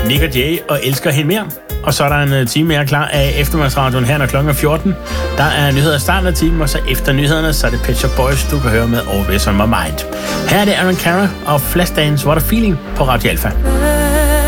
Nick og Jay og elsker hende mere. Og så er der en time mere klar af eftermiddagsradioen her, når klokken er 14. Der er nyheder i starten af timen, og så efter nyhederne, så er det Pet Shop Boys, du kan høre med Always On My Mind. Her er det Aaron Carter og Flashdance, What a Feeling på Radio Alpha.